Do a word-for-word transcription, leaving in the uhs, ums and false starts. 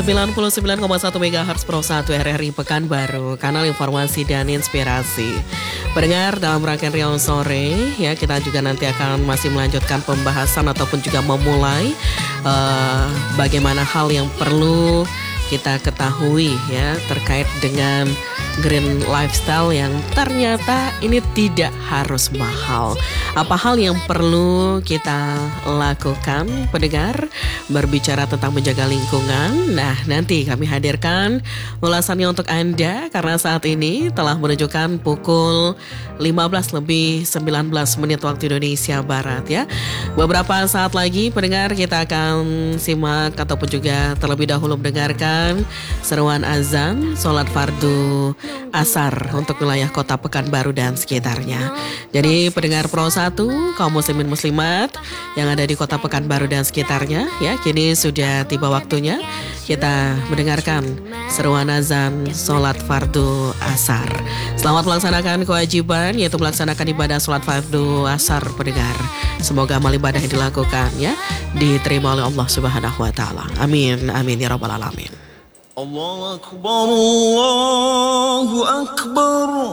sembilan puluh sembilan koma satu megahertz Pro satu R R I Pekanbaru, kanal informasi dan inspirasi. Pendengar, dalam rangkaian Riau Sore ya, kita juga nanti akan masih melanjutkan pembahasan ataupun juga memulai uh, bagaimana hal yang perlu kita ketahui ya terkait dengan green lifestyle yang ternyata ini tidak harus mahal. Apa hal yang perlu kita lakukan, pendengar, berbicara tentang menjaga lingkungan? Nah, nanti kami hadirkan ulasannya untuk Anda karena saat ini telah menunjukkan pukul lima belas lebih sembilan belas menit waktu Indonesia Barat ya. Beberapa saat lagi, pendengar, kita akan simak ataupun juga terlebih dahulu mendengarkan seruan azan sholat fardu asar untuk wilayah kota Pekanbaru dan sekitarnya. Jadi pendengar Pro satu, kaum muslimin muslimat yang ada di kota Pekanbaru dan sekitarnya ya, kini sudah tiba waktunya kita mendengarkan seruan azan sholat fardu asar. Selamat melaksanakan kewajiban yaitu melaksanakan ibadah sholat fardu asar, pendengar. Semoga amal ibadah yang dilakukan ya diterima oleh Allah Subhanahu wa taala. Amin amin ya rabbal alamin. Allahu Akbar, Allahu Akbar.